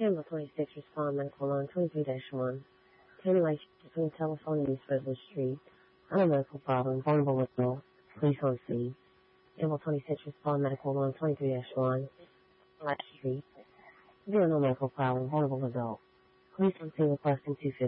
Tampa 26, respond medical line 23-1. County lights between telephone and East Redwood Street. I have a medical problem, vulnerable adult. Police on scene. Tampa 26, respond medical line 23-1. Light Street. There are no medical problem, vulnerable adult. Police on scene requesting 250.